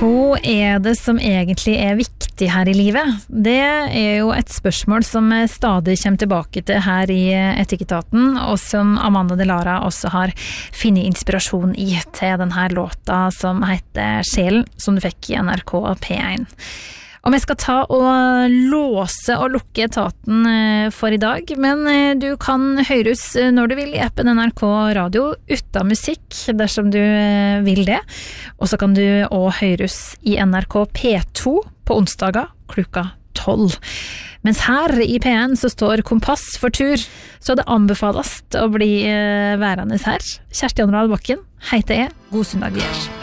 Hva det som egentlig viktig her i livet? Det jo et spørsmål som stadig kommer tilbake til her i Etikketaten, og som Amanda Delara også har finnet inspirasjon i til denne låta som heter Sjelen, som du fikk i NRK P1. Og vi skal ta og låse og lukke etaten for i dag, men du kan høres når du vil i appen NRK Radio uten musikk, dersom du vil det. Og så kan du også høres i NRK P2 på onsdager klokka 12. Mens her i P1 så står Kompass for tur, så det anbefales å bli værende her. Kjersti Anrald Bakken heter jeg. God søndag,